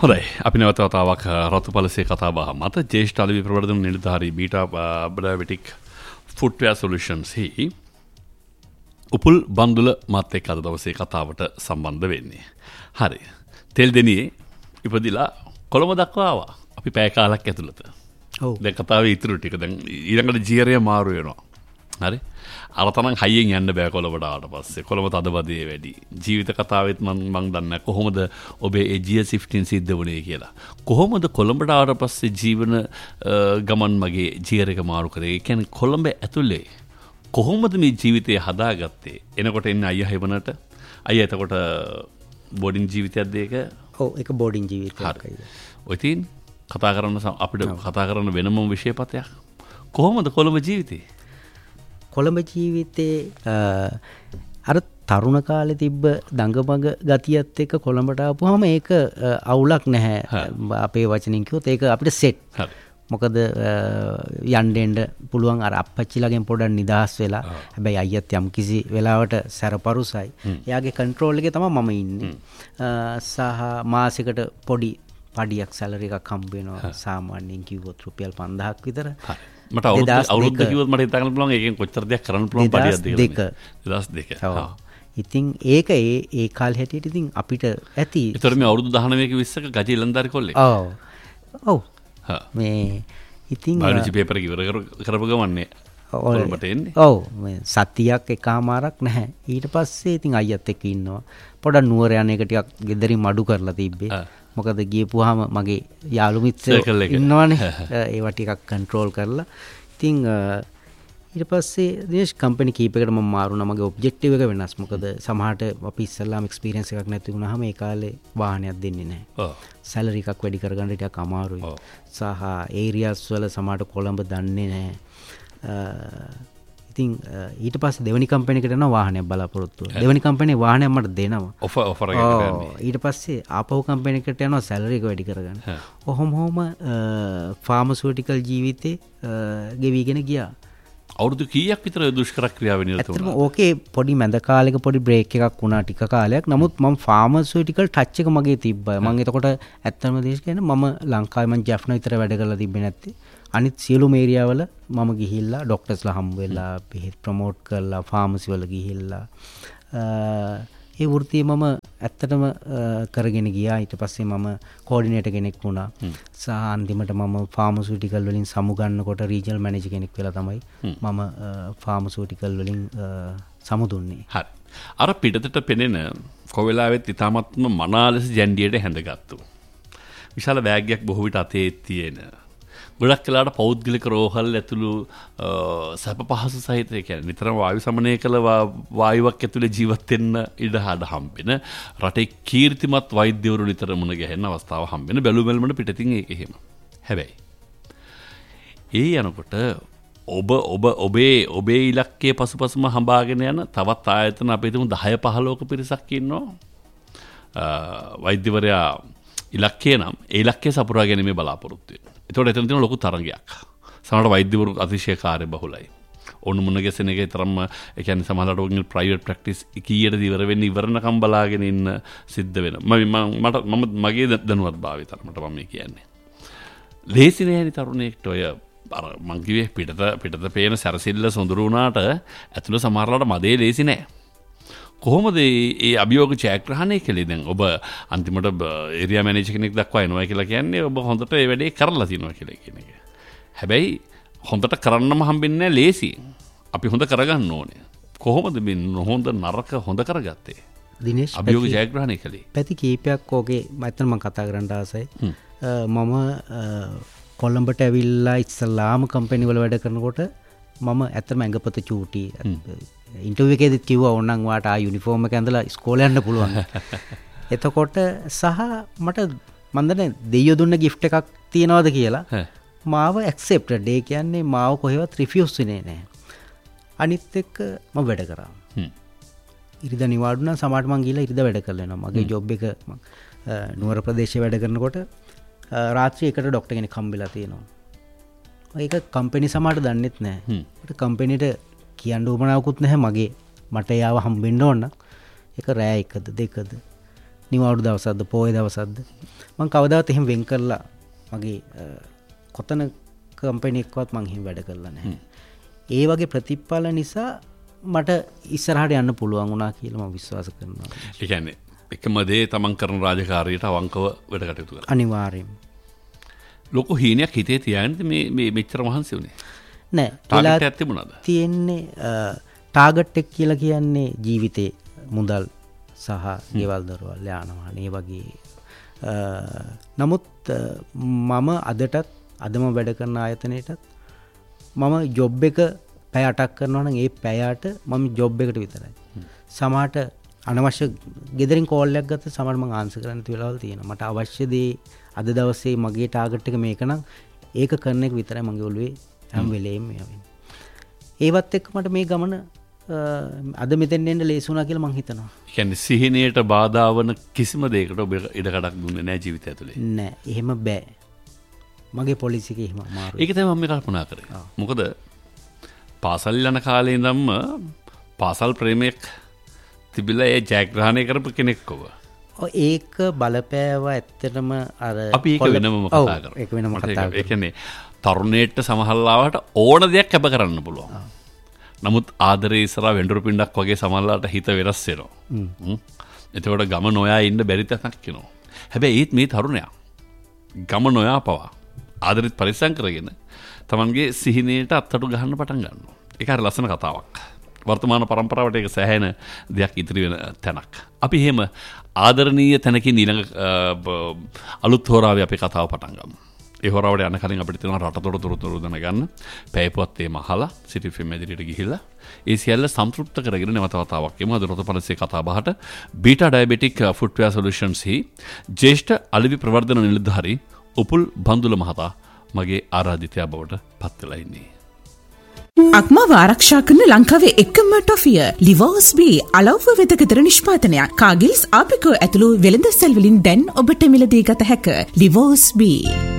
හොඳයි අපි නැවත වතාවක් රතුපලසේ කතා බහ මත ජ්‍යෙෂ්ඨ අලෙවි ප්‍රවර්ධන නිලධාරී බීටා බඩවැටික් ෆුට්වෙයාර් සොලියුෂන්ස් හි උපුල් බන්දුල මාත් එක්ක අද දවසේ කතාවට සම්බන්ධ වෙන්නේ. හරි. තෙල්දෙනියේ ඉපදිලා කොළඹ දක්වා ආවා. අපි පැය කාලක් ඇතුළත. ඔව්. දැන් කතාවේ ඉතුරු ටික දැන් ඊළඟට ජීරය මාරු වෙනවා. හරි. අර තරම් හයියෙන් යන්න බෑ කොළඹට ආවට පස්සේ. කොළඹ තදබදේ වැඩි. ජීවිත කතාවෙත් මම දන්නේ කොහොමද ඔබේ ඒ ජිය ෂිෆ්ටින් සිද්ධ වුණේ කියලා. කොහොමද කොළඹට ආවට පස්සේ ජීවන ගමන් මගේ ජීර් එක මාරු කරේ? ඒ කියන්නේ කොළඹ ඇතුලේ කොහොමද මේ ජීවිතය හදාගත්තේ? එනකොට එන්නේ අයියා හෙවණට. අයියා එතකොට බෝඩින් ජීවිතයක්ද ඒක? ඔව් ඒක බෝඩින් ජීවිතයක්. ඔය තින් කතා කරන්න අපිට කතා කරන්න වෙනම විෂයපතයක්. කොහොමද කොළඹ ජීවිතේ? කොළඹ ජීවිතේ අර තරුණ කාලේ තිබ්බ දඟමග ගතියත් එක්ක කොළඹට ආපුවාම ඒක අවුලක් නැහැ. අපේ වචනින් කිව්වොත් ඒක අපිට සෙට්. මොකද යන්න එන්න පුළුවන් අර අප්පච්චිලාගෙන් පොඩක් නිදහස් වෙලා. හැබැයි අයියත් යම් කිසි වෙලාවට සැරපරුසයි. එයාගේ කන්ට්‍රෝල් එකේ තමයි මම ඉන්නේ. සහ මාසෙකට පොඩි පඩියක් සැලරි එකක් හම්බ වෙනවා. සාමාන්‍යයෙන් කිව්වොත් රුපියල් 5000ක් විතර. මට අවුරුද්ද කිව්වොත් මට හිතා ගන්න පුළුවන් ඒකෙන් කොච්චර දෙයක් කරන්න පුළුවන් පඩියක්ද කියලා. 2002. ඉතින් ඒක ඒ කාලේ හැටියට ඉතින් අපිට ඇති. ඒතර මේ අවුරුදු 19ක 20ක ගජේ ඉලන්දාරි කොල්ලෙක්. ඔව්. මේ ඉතින් බයොලොජි පේපර් එක ඉවර කරපු ගමන්නේ කොළඹට එන්නේ. ඔව් මේ සතියක් එකමාරක් නැහැ. ඊට පස්සේ ඉතින් අයියත් එක්ක ඉන්නවා. පොඩක් නුවර යන එක ටිකක් ගෙදරින් මඩු කරලා තිබ්බේ. මොකද ගියපුවාම මගේ යාළු මිත්‍රයෝ ඉන්නවනේ. ඒවා ටිකක් කන්ට්‍රෝල් කරලා. ඉතින් ඊට පස්සේ දිනේෂ් කම්පැනි කීපයකට මම මාරුණා. මගේ ඔබ්ජෙක්ටිව් එක වෙනස්. මොකද සමහරට අපි ඉස්සල්ලාම එක්ස්පීරියන්ස් එකක් නැති වුණාම ඒ කාලේ වාහනයක් දෙන්නේ නැහැ. ඔව්. සැලරි එකක් වැඩි කරගන්න ටිකක් අමාරුයි. සහ ඒරියාස් වල සමහරට කොළඹ දන්නේ නැහැ. ඉතින් ඊට පස්සේ දෙවනි කම්පැනි එකට යනවා වාහනයක් බලාපොරොත්තු වෙනවා. දෙවනි කම්පැනි වාහනයක් මට දෙනවා. ඔෆර් එකක් දෙන්නේ. ඊට පස්සේ ආපහු කම්පැනි එකට යනවා සැලරි එක වැඩි කරගන්න. ඔහොම ෆාමසිටිකල් ජීවිතේ ගෙවිගෙන ගියා. අවුරුදු කීයක් විතර දුෂ්කර ක්‍රියාවේ නිරත වුණා? ඇත්තටම ඕකේ පොඩි මැද කාලෙක පොඩි බ්‍රේක් එකක් වුණා ටික කාලයක්. නමුත් මම ෆාමසිටිකල් ටච් එක මගේ තිබ්බා. මම එතකොට ඇත්තම දේශ කියන්නේ මම ලංකාවේ මම ජැෆ්නා විතර වැඩ කරලා තිබ්බේ නැත්තේ. අනිත් සියලුම ඒරියාවල මම ගිහිල්ලා ડોක්ටර්ස්ලා හම්බ වෙලා බෙහෙත් ප්‍රොමෝට් කරලා ෆාමසි වල ගිහිල්ලා ඒ වෘත්තිය මම ඇත්තටම කරගෙන ගියා. ඊට පස්සේ මම කෝඩිනේටර් කෙනෙක් වුණා. සහ අන්තිමට මම ෆාමසිටිකල් වලින් සමු ගන්නකොට රීජනල් මැනේජර් කෙනෙක් වෙලා තමයි මම ෆාමසිටිකල් වලින් සමු දුන්නේ. හරි. අර පිටතට පෙනෙන කොවෙලාවෙත් ඉතාමත්ම මනාලෙස ජැන්ඩියට හැඳගත්තු. විශාල බෑග්යක් බොහෝ විට අතේ තියෙන. ගොඩක් වෙලාවට පෞද්ගලික රෝහල් ඇතුළු සැප පහසු සහිත ඒ කියන්නේ නිතරම වායු සමනය කළ වායුවක් ඇතුලේ ජීවත් වෙන්න ඉඩ හම්බෙන රටේ කීර්තිමත් වෛද්‍යවරු නිතර මුණ ගැහෙන අවස්ථාව හම්බෙන බැලුමෙල්මන පිටතින් ඒක එහෙම. හැබැයි ඒ යනකොට ඔබේ ඉලක්කයේ පසුපසුම හඹාගෙන යන තවත් ආයතන අපේ තුමු 10 15ක පිරිසක් ඉන්නවා. වෛද්‍යවරයා ඉලක්කය නම් ඒ ඉලක්කය සපුරා ගැනීමේ බලාපොරොත්තු වෙනවා. ඒතකොට එතන තියෙන ලොකු තරගයක්. සමහරවිට වෛද්‍යවරු අතිශය කාර්යබහුලයි. ඔන්න මුණ ගැසෙන එකේ තරම්ම ඒ කියන්නේ සමහරවිට ඔයගොල්ලෝ ප්‍රයිවට් ප්‍රැක්ටිස් කීයටද ඉවර වෙන්නේ ඉවරනකම් බලාගෙන ඉන්න සිද්ධ වෙනවා. මම මගේ දැනුවත්භාවය තරමට මම කියන්නේ. ලේසි නෑනේ තරුණයෙක්ට ඔය අර මං කිව්වේ පිටත පේන සැරසිල්ල සොඳුරු වුණාට ඇතුළ සමහරවිට මදේ ලේසි නෑ. කොහොමද ඒ අභියෝග ජයග්‍රහණය කළේ? දැන් ඔබ අන්තිමට ඒරියා මැනේජර් කෙනෙක් දක්වා එනවා කියලා කියන්නේ ඔබ හොඳට ඒ වැඩේ කරලා තිනවා කියලා කියන එක. හැබැයි හොඳට කරන්නම හම්බෙන්නේ නැහැ ලේසි. අපි හොඳ කරගන්න ඕනේ. කොහොමද මේ හොඳ නරක හොඳ කරගත්තේ? දිනේෂ් අභියෝග ජයග්‍රහණය කළේ. පැති කීපයක් ඕකේ මම කතා කරන්න ආසයි. මම කොළඹට ඇවිල්ලා ඉස්සලාම කම්පැනි වල වැඩ කරනකොට මම ඇත්තම ඇඟපත චූටි ඉන්ටර්වියු එකේදීත් කිව්වා ඕනනම් වාට යුනිෆෝම් එක ඇඳලා ඉස්කෝලේ යන්න පුළුවන්. එතකොට සහ මට මන් දන්නේ දෙයියෝ දුන්න gift එකක් තියනවාද කියලා මාව accepted. ඒ කියන්නේ මාව කොහෙවත් refuse වෙන්නේ නැහැ. අනිත් එක්ක මම වැඩ කරා. ඉරිදා නිවාඩු නම් සමහරට මං ගිහලා ඉරිදා වැඩ කරලා එනවා. මගේ ජොබ් එක නුවර ප්‍රදේශයේ වැඩ කරනකොට රාත්‍රී 1ට ડોක්ටර් කෙනෙක් හම්බෙලා තියෙනවා. ඒක කම්පැනි සමහරට දන්නෙත් නැහැ. මට කම්පැනිට කියන්න උවමනාවකුත් නැහැ මට යාව හම්බෙන්න ඕන. ඒක රෑ 1ද 2ද නිවාඩු දවසක්ද පොය දවසක්ද මං කවදාවත් එහෙම වෙන් කරලා මගේ කොතන කම්පැනි එකකවත් මං එහෙම වැඩ කරලා නැහැ. ඒ වගේ ප්‍රතිඵල නිසා මට ඉස්සරහට යන්න පුළුවන් වුණා කියලා මම විශ්වාස කරනවා. ඒ කියන්නේ එකම දේ තමන් කරන රාජකාරියට අවංකව වැඩ කටයුතු කරනවා. අනිවාර්යයෙන්ම. ලොකු හීනයක් හිතේ තියාගෙන මේ මෙච්චර මහන්සි වුණේ. නෑ. ටාගට් එකක් තිබුණාද? තියෙන්නේ ටාගට් එක කියලා කියන්නේ ජීවිතේ මුදල් සහ ගෙවල් දොරවල් යාන වාහන ඒ වගේ. නමුත් මම අදම වැඩ කරන ආයතනයටත් මම ජොබ් එක පැය 8ක් කරනවා නම් ඒ පැයට මම ජොබ් එකට විතරයි. සමහරට අනවශ්‍ය ගෙදරින් කෝල් එකක් ගත්ත සමහරට මම ආන්සර් කරන්න නැති වෙලාවල් තියෙනවා. මට අවශ්‍ය දේ අද දවසේ මගේ ටාගට් එක මේක නම් ඒක කරන එක විතරයි මගේ ඔළුවේ හැම වෙලේම යන්නේ. ඒවත් එක්ක මට මේ ගමන අද මෙතෙන් එන්න ලේසි වුණා කියලා මං හිතනවා. ඒ කියන්නේ සිහිනයට බාධා වන කිසිම දෙයකට ඔබ ඉඩකඩක් දුන්නේ නැහැ ජීවිතය ඇතුලේ. නෑ, එහෙම බෑ. මගේ පොලිසි එකේ එහෙම අමාරුයි. ඒක තමයි මම කල්පනා කරේ. මොකද පාසල් යන කාලේ ඉඳන්ම පාසල් ප්‍රේමයක් තිබිලා ඒ ජයග්‍රහණය කරපු කෙනෙක් ඔබ. ඒක බලපෑව ඇත්තටම අර අපි ඒක වෙනම කතා කරමු. ඒක වෙනම කතා කරමු. ඒ කියන්නේ තරුණයෙක්ට සමහරවිට ඕන දෙයක් කැප කරන්න පුළුවන්. නමුත් ආදරේ ඉස්සරහා වෙඬුරු පිණ්ඩක් වගේ සමහරවිට හිත වෙනස් වෙනවා. එතකොට ගම නොයා ඉන්න බැරි තැනක් වෙනවා. හැබැයි ඒත් මේ තරුණයා ගම නොයා පවා ආදරෙත් පරිස්සම් කරගෙන තමන්ගේ සිහිනයට අත්තටු ගහන්න පටන් ගන්නවා. ඒක හරි ලස්සන කතාවක්. වර්තමාන පරම්පරාවට ඒක සෑහෙන දෙයක් ඉතිරි වෙන තැනක්. අපි එහෙම ආදරණීය තැනකින් ඊළඟ අලුත් හොරාවේ අපේ කතාව පටන් ගමු. ඒ හොරාවට යන කලින් අපිට තියෙනවා රටතොට තොරතුරු දැනගන්න. පැයපුවත් එහෙම අහලා සිටි ෆිල්ම් එදිරියට ගිහිල්ලා ඒ සියල්ල සම්තෘප්ත කරගෙන නැවත වතාවක් එමු අද රොතපලසේ කතා බහට බීටා ඩයබෙටික් ෆුට්වෙයාර් සොලියුෂන්ස් හි ජ්‍යෙෂ්ඨ අලිවි ප්‍රවර්ධන නිලධාරී උපුල් බන්දුල මහතා මගේ ආරාධිතයා බවට පත් වෙලා ඉන්නේ. අක්මාව ආරක්ෂා කරන ලංකාවේ එකම ටොෆිය ලිවර්ස් බී අලව්ව වෙදකතර නිෂ්පාදනයක්. කාගිල්ස් ආපිකෝ ඇතුළු වෙළඳ සෙල් වලින් දැන් ඔබට මිලදී ගත හැක. ලිවර්ස් බී